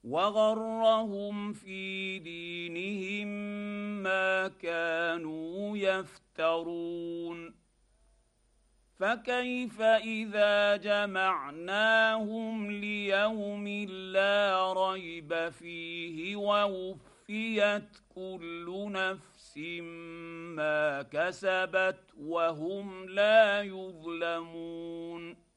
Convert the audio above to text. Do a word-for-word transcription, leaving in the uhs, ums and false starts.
وغرهم في دينهم ما كانوا يفترون فكيف إذا جمعناهم ليوم لا ريب فيه ووفيت كل نفس ما كسبت وهم لا يظلمون